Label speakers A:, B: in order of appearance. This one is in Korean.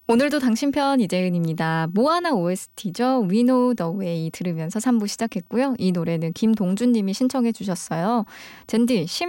A: 오늘도 당신 편 이재은입니다. 모아나 OST죠. We Know the Way 들으면서 3부 시작했고요. 이 노래는 김동준 님이 신청해 주셨어요. 젠디,